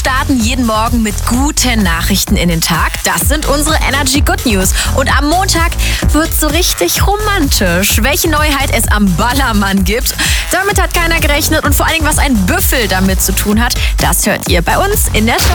starten jeden Morgen mit guten Nachrichten in den Tag. Das sind unsere Energy Good News. Und am Montag wird so richtig romantisch. Welche Neuheit es am Ballermann gibt, damit hat keiner gerechnet. Und vor allen Dingen, was ein Büffel damit zu tun hat, das hört ihr bei uns in der Show.